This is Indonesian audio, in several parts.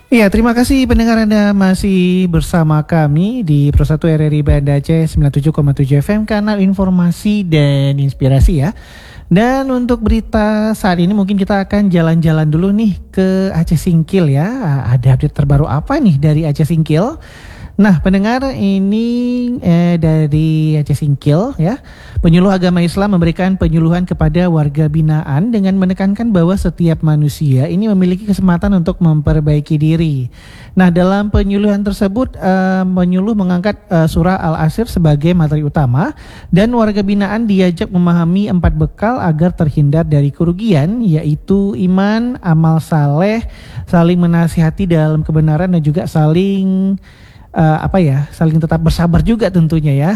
Iya, terima kasih pendengar Anda masih bersama kami di Pro 1 RRI Banda Aceh 97,7 FM, kanal informasi dan inspirasi ya. Dan untuk berita saat ini mungkin kita akan jalan-jalan dulu nih ke Aceh Singkil ya. Ada update terbaru apa nih dari Aceh Singkil? Nah, pendengar, ini dari Aceh Singkil ya. Penyuluh agama Islam memberikan penyuluhan kepada warga binaan dengan menekankan bahwa setiap manusia ini memiliki kesempatan untuk memperbaiki diri. Nah, dalam penyuluhan tersebut penyuluh mengangkat surah Al-Asr sebagai materi utama dan warga binaan diajak memahami 4 bekal agar terhindar dari kerugian, yaitu iman, amal saleh, saling menasihati dalam kebenaran dan juga saling saling tetap bersabar juga tentunya ya.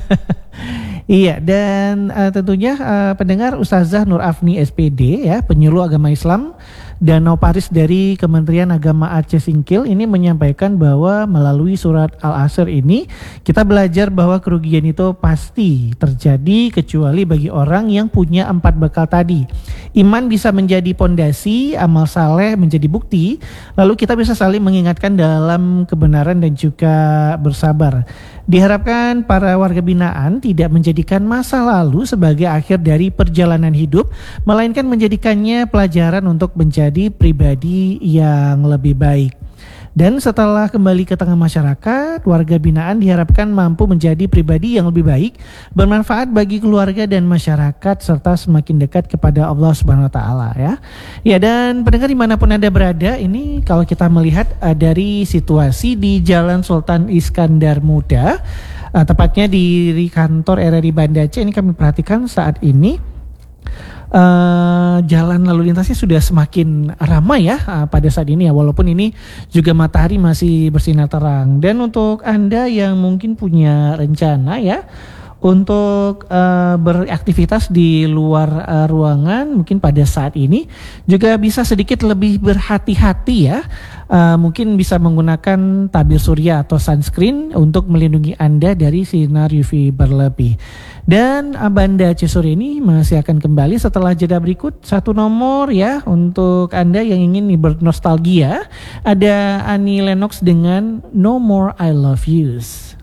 Iya, dan tentunya pendengar, Ustazah Nur Afni SPD ya, penyuluh agama Islam Danau Paris dari Kementerian Agama Aceh Singkil ini menyampaikan bahwa melalui surat Al-Asr ini kita belajar bahwa kerugian itu pasti terjadi kecuali bagi orang yang punya 4 bekal tadi. Iman bisa menjadi pondasi, amal saleh menjadi bukti, lalu kita bisa saling mengingatkan dalam kebenaran dan juga bersabar. Diharapkan para warga binaan tidak menjadikan masa lalu sebagai akhir dari perjalanan hidup, melainkan menjadikannya pelajaran untuk menjadi pribadi yang lebih baik. Dan setelah kembali ke tengah masyarakat, warga binaan diharapkan mampu menjadi pribadi yang lebih baik, bermanfaat bagi keluarga dan masyarakat, serta semakin dekat kepada Allah Subhanahu Wa Taala ya. Ya, dan pendengar dimanapun Anda berada, ini kalau kita melihat dari situasi di Jalan Sultan Iskandar Muda, tepatnya di kantor RRI Banda Aceh, ini kami perhatikan saat ini jalan lalu lintasnya sudah semakin ramai ya pada saat ini ya, walaupun ini juga matahari masih bersinar terang. Dan untuk Anda yang mungkin punya rencana ya untuk beraktivitas di luar ruangan, mungkin pada saat ini juga bisa sedikit lebih berhati-hati ya. Mungkin bisa menggunakan tabir surya atau sunscreen untuk melindungi Anda dari sinar UV berlebih. Dan Banda Aceh Sore ini masih akan kembali setelah jeda berikut. Satu nomor ya untuk Anda yang ingin bernostalgia, ada Annie Lennox dengan No More I Love Yous.